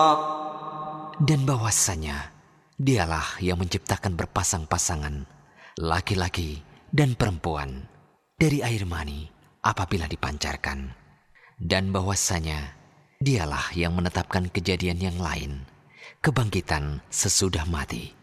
Dan bahwasanya dialah yang menciptakan berpasang-pasangan laki-laki dan perempuan dari air mani apabila dipancarkan. Dan bahwasanya dialah yang menetapkan kejadian yang lain, kebangkitan sesudah mati.